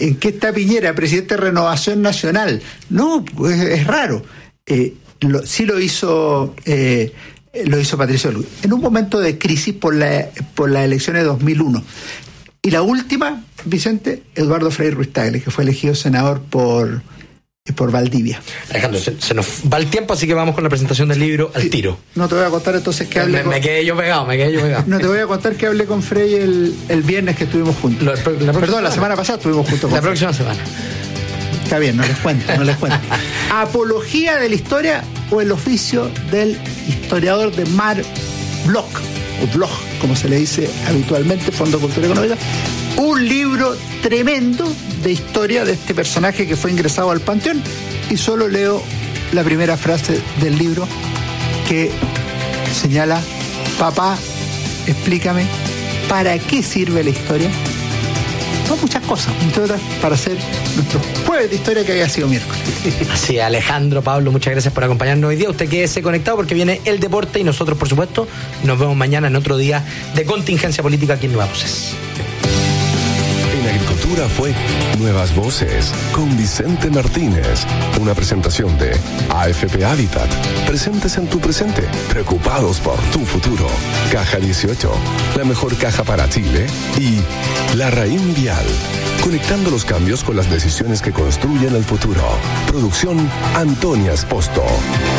¿en qué está Piñera, presidente de Renovación Nacional? No, pues es raro. Sí lo hizo Patricio Elwin, en un momento de crisis por las elecciones de 2001. Y la última, Vicente, Eduardo Frei Ruiz Tagle, que fue elegido senador por Valdivia. Alejandro, se nos va el tiempo, así que vamos con la presentación del libro al tiro. No te voy a contar entonces que hablé me quedé yo pegado. No te voy a contar que hablé con Frei el viernes que estuvimos juntos. La semana pasada estuvimos juntos. La próxima semana. Está bien, no les cuento. Apología de la historia o el oficio del historiador de Mar Bloch, o Bloch, como se le dice habitualmente, Fondo de Cultura Económica. Un libro tremendo de historia de este personaje que fue ingresado al Panteón, y solo leo la primera frase del libro, que señala: papá, explícame, ¿para qué sirve la historia? Son muchas cosas, entre otras, para hacer nuestro jueves de historia que haya sido miércoles. Así, Alejandro, Pablo, muchas gracias por acompañarnos hoy día. Usted quédese conectado porque viene el deporte y nosotros, por supuesto, nos vemos mañana en otro día de contingencia política aquí en Nuevas Voces. En Agricultura fue Nuevas Voces con Vicente Martínez. Una presentación de AFP Habitat. Presentes en tu presente, preocupados por tu futuro. Caja 18, la mejor caja para Chile. Y La Raín Vial, conectando los cambios con las decisiones que construyen el futuro. Producción Antonia Esposto.